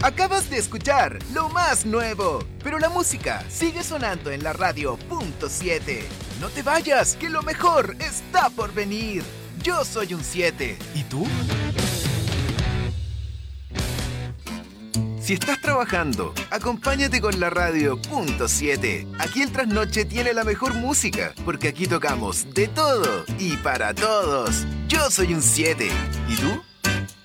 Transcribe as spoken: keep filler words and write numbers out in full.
Acabas de escuchar lo más nuevo, pero la música sigue sonando en la radio punto siete. No te vayas, que lo mejor está por venir. Yo soy un siete. ¿Y tú? Si estás trabajando, acompáñate con la radio punto siete. Aquí el trasnoche tiene la mejor música, porque aquí tocamos de todo y para todos. Yo soy un siete. ¿Y tú?